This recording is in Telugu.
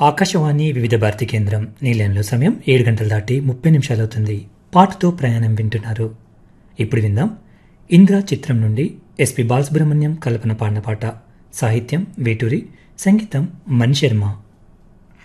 ఆకాశవాణి వివిధ భారతి కేంద్రం నీలయంలో సమయం 7 గంటలు దాటి 30 నిమిషాలవుతుంది. పాటతో ప్రయాణం వింటున్నారు. ఇప్పుడు విందాం ఇంద్ర చిత్రం నుండి ఎస్పి బాలసుబ్రహ్మణ్యం కల్పన పాడిన పాట. సాహిత్యం వేటూరి, సంగీతం మణిశర్మ.